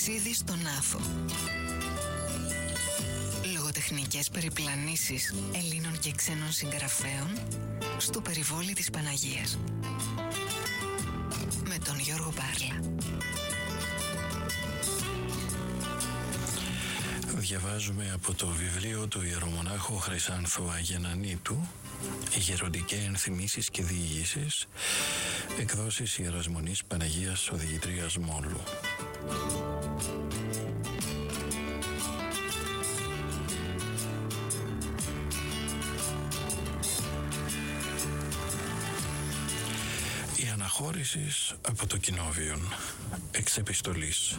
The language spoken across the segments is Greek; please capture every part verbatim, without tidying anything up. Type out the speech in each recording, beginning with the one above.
Ταξίδι στον Άθο. Λογοτεχνικές περιπλανήσεις Ελλήνων και ξένων συγγραφέων στο περιβόλι της Παναγίας. Με τον Γιώργο Μπάρλα. Διαβάζουμε από το βιβλίο του ιερομονάχου Χρυσάνθου Αγενανίτου «Γεροντικές ενθυμίσεις και διηγήσεις», εκδόσεις Ιερασμονής Παναγίας Οδηγητρίας Μόλου. Η αναχώρηση από το κοινόβιον, εξ επιστολής.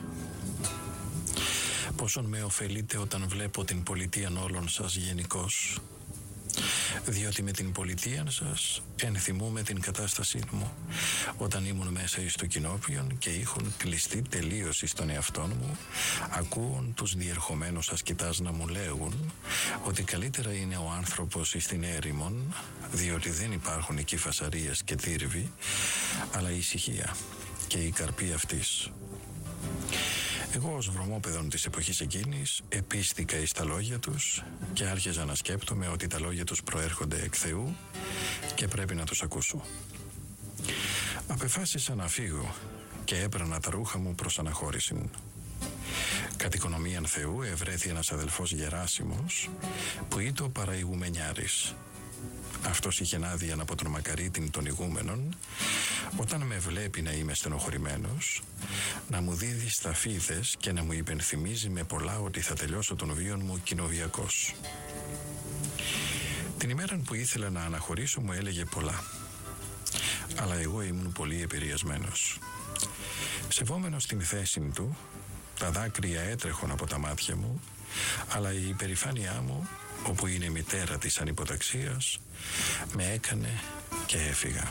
Πόσον με ωφελείτε όταν βλέπω την πολιτείαν όλων σας γενικώς, διότι με την πολιτείαν σας ενθυμούμε την κατάστασή μου, όταν ήμουν μέσα εις το κοινόβιον και είχουν κλειστεί τελείως εις τον εαυτόν μου, ακούων τους διερχομένους ασκητάς να μου λέγουν ότι καλύτερα είναι ο άνθρωπος εις την έρημον, διότι δεν υπάρχουν εκεί φασαρίες και τύρβοι, αλλά η ησυχία και η καρπή αυτής. Εγώ ως βρωμόπαιδον της εποχής εκείνης επίστηκα εις τα λόγια τους και άρχιζα να σκέπτομαι ότι τα λόγια τους προέρχονται εκ Θεού και πρέπει να τους ακούσω. Απεφάσισα να φύγω και έπαιρνα τα ρούχα μου προς αναχώρησιν. Κατ' οικονομίαν Θεού ευρέθη ένας αδελφός Γεράσιμος που ήτο παραηγουμενιάρης. Αυτός είχε άδεια από τον μακαρίτην των ηγούμενων, όταν με βλέπει να είμαι στενοχωρημένος, να μου δίδει σταφίδες και να μου υπενθυμίζει με πολλά ότι θα τελειώσω τον βίον μου κοινοβιακός. Την ημέρα που ήθελα να αναχωρήσω μου έλεγε πολλά, αλλά εγώ ήμουν πολύ επηρεασμένος. Σεβόμενος την θέση του, τα δάκρυα έτρεχαν από τα μάτια μου, αλλά η υπερηφάνειά μου, όπου είναι μητέρα της ανυποταξίας, με έκανε και έφυγα.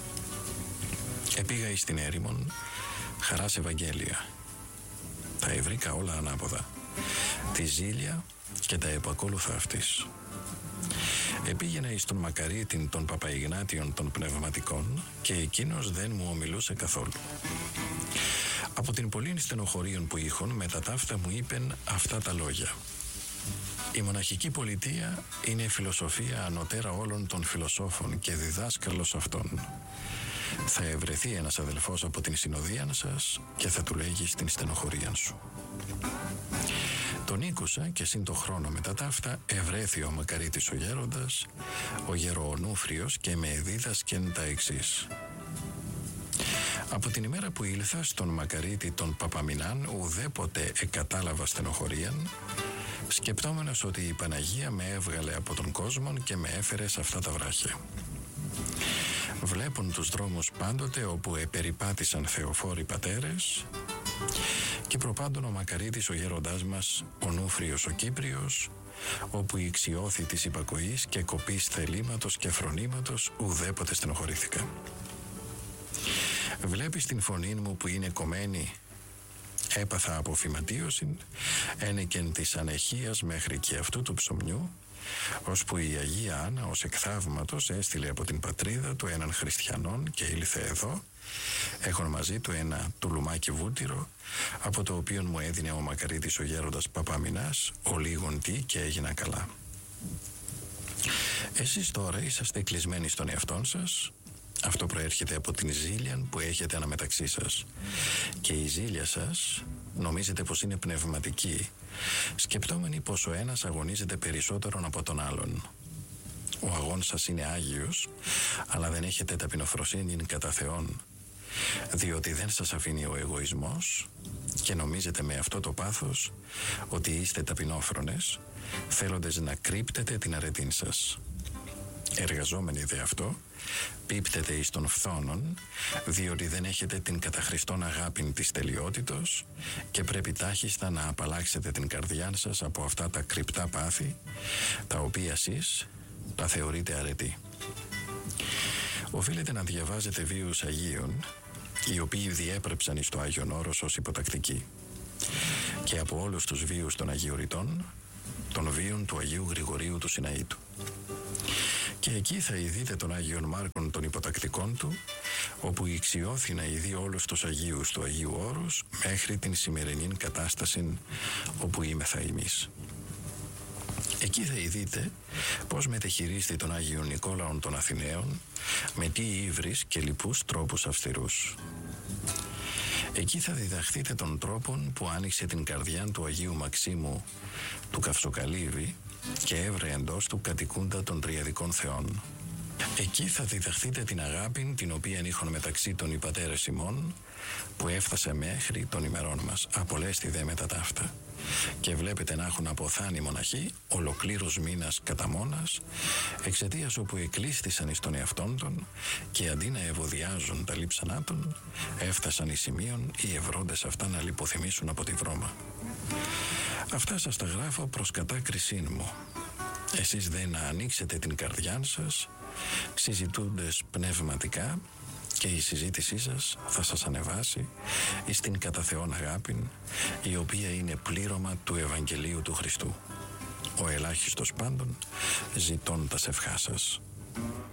Επήγα εις την έρημον, χαράς Ευαγγέλια. Τα ευρήκα όλα ανάποδα, τη ζήλια και τα επακόλουθα αυτής. Επήγαινα εις τον μακαρίτην των Παπαϊγνάτιων των πνευματικών και εκείνος δεν μου ομιλούσε καθόλου. Από την πολλήν στενοχωρίων που είχον, με τα ταύτα μου είπεν αυτά τα λόγια. Η μοναχική πολιτεία είναι φιλοσοφία ανωτέρα όλων των φιλοσόφων και διδάσκαλος αυτών. Θα ευρεθεί ένας αδελφός από την συνοδείαν σας και θα του λέγει στην στενοχωρίαν σου. Τον ήκουσα και συν το χρόνο μετά ταύτα ευρέθη ο μακαρίτης ο γέροντας, ο γεροονούφριος, και με δίδασκεν τα εξής. Από την ημέρα που ήλθα στον μακαρίτη των Παπαμινάν, ουδέποτε εκατάλαβα στενοχωρίαν, σκεπτόμενος ότι η Παναγία με έβγαλε από τον κόσμο και με έφερε σε αυτά τα βράχια. Βλέπουν τους δρόμους πάντοτε όπου επεριπάτησαν θεοφόροι πατέρες, και προπάντων ο μακαρίτης ο γέροντάς μας, ο Νούφριος ο Κύπριος, όπου η ηξιώθη της υπακοής και κοπής θελήματος και φρονήματος ουδέποτε στενοχωρήθηκα. Βλέπεις την φωνή μου που είναι κομμένη, έπαθα από φυματίωση, ένεκεν της ανεχίας μέχρι και αυτού του ψωμιού, ώσπου η Αγία Άννα ως εκθαύματος έστειλε από την πατρίδα του έναν χριστιανόν και ήλθε εδώ, έχουν μαζί του ένα τουλουμάκι βούτυρο, από το οποίο μου έδινε ο μακαρίτης ο γέροντας Παπαμινάς, ο λίγον τι, και έγινα καλά. Εσείς τώρα είσαστε κλεισμένοι στον εαυτόν σας. Αυτό προέρχεται από την ζήλια που έχετε αναμεταξύ σας. Και η ζήλια σας νομίζετε πως είναι πνευματική, σκεπτόμενοι πως ο ένας αγωνίζεται περισσότερον από τον άλλον. Ο αγών σας είναι άγιος, αλλά δεν έχετε ταπεινοφροσύνη κατά Θεόν, διότι δεν σας αφήνει ο εγωισμός και νομίζετε με αυτό το πάθος ότι είστε ταπεινόφρονες, θέλοντες να κρύπτετε την αρετήν σας. Εργαζόμενοι δε αυτό, πίπτετε εις των φθόνων, διότι δεν έχετε την κατά Χριστόν αγάπην της τελειότητος και πρέπει τάχιστα να απαλλάξετε την καρδιά σας από αυτά τα κρυπτά πάθη, τα οποία εσείς τα θεωρείτε αρετή. Οφείλετε να διαβάζετε βίους Αγίων, οι οποίοι διέπρεψαν εις το Άγιον Όρος ως υποτακτικοί. Και από όλους τους βίους των Αγιοριτών των βίων του Αγίου Γρηγορίου του Συναήτου. Και εκεί θα ειδείτε τον Άγιον Μάρκον των υποτακτικών του, όπου ηξιώθη να ειδεί όλους τους Αγίους του Αγίου Όρους μέχρι την σημερινή κατάσταση όπου είμεθα εμείς. Εκεί θα ειδείτε πώς μετεχειρίστη τον Άγιον Νικόλαον των Αθηναίων με τι ύβρις και λοιπούς τρόπους αυστηρούς. Εκεί θα διδαχθείτε τον τρόπον που άνοιξε την καρδιά του Αγίου Μαξίμου του Καυσοκαλύβη και έβρε εντός του κατοικούντα των τριαδικών θεών. Εκεί θα διδαχθείτε την αγάπη την οποία είχαν μεταξύ των οι πατέρες ημών, που έφτασε μέχρι των ημερών μας. Απολέστη δε μετά ταύτα. Και βλέπετε να έχουν αποθάνει μοναχοί ολοκλήρως μήνας κατά μόνας, εξαιτίας όπου εκλείστησαν εις τον εαυτόν των και αντί να ευωδιάζουν τα λείψανά των, έφτασαν εις σημείων οι ευρώντες αυτά να λιποθυμήσουν από τη βρώμα. Αυτά σας τα γράφω προς κατάκρισήν μου. Εσείς δε να ανοίξετε την καρδιά σας, συζητούντες πνευματικά, και η συζήτησή σας θα σας ανεβάσει εις την κατά Θεόν αγάπην, η οποία είναι πλήρωμα του Ευαγγελίου του Χριστού. Ο ελάχιστος πάντων ζητών τας ευχάς σας.